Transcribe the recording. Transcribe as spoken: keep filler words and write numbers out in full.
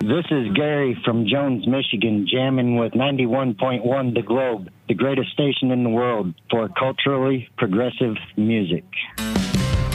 This is Gary from Jones, Michigan, jamming with ninety-one point one The Globe, the greatest station in the world for culturally progressive music.